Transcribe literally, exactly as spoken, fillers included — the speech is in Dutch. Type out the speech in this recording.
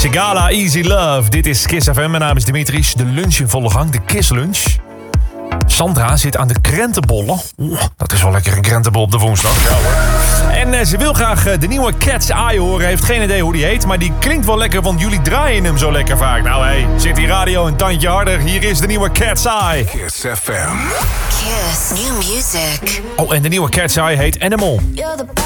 Sigala, Easy Love. Dit is Kiss F M. Mijn naam is Dimitris. De lunch in volle gang, de Kiss Lunch. Sandra zit aan de krentenbollen. Oeh, dat is wel lekker een krentenbol op de woensdag. Ja, hoor. En uh, ze wil graag uh, de nieuwe Cat's Eye horen. Heeft geen idee hoe die heet, maar die klinkt wel lekker, want jullie draaien hem zo lekker vaak. Nou hé, hey, zit die radio een tandje harder. Hier is de nieuwe Cat's Eye. Kiss F M. Kiss. New music. Oh, en de nieuwe Cat's Eye heet Animal.